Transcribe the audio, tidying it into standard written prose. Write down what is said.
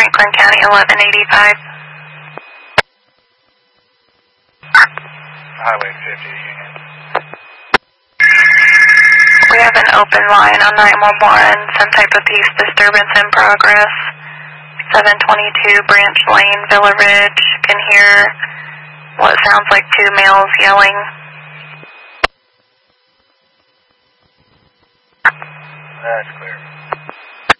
Franklin County 1185. Highway 50 Union. We have an open line on 911, some type of peace disturbance in progress. 722 Branch Lane, Villa Ridge. Can hear what sounds like two males yelling. That's clear.